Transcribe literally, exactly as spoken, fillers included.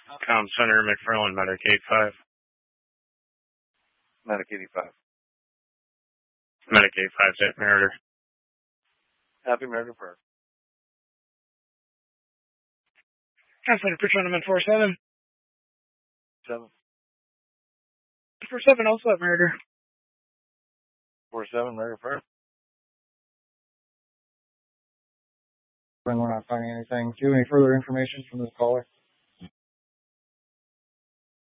Com Center, McFarland, Medicaid five. Medicaid five. Medicaid five, Happy Meritor. Happy Meritor first. Com Center, Pitch on four seven. Seven. four seven, also at Meritor. Four seven, Meritor first. When we're not finding anything. Do you have any further information from this caller?